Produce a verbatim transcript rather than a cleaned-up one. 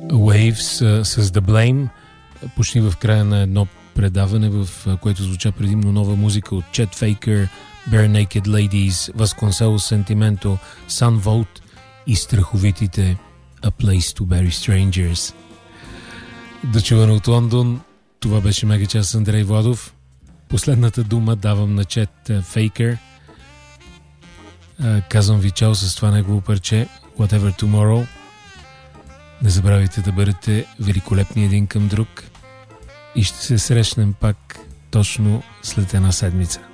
Waves с The Blame, почти в края на едно предаване, в което звуча предимно нова музика от Chet Faker, Bare Naked Ladies, Vasconcelos Sentimento, Sun Volt и страховитите A Place to Bury Strangers. Дочуване от Лондон, това беше Мега час с Андрей Владов. Последната дума давам на Chet Faker. Казвам ви чао с това негово парче Whatever Tomorrow. Не забравяйте да бъдете великолепни един към друг и ще се срещнем пак точно след една седмица.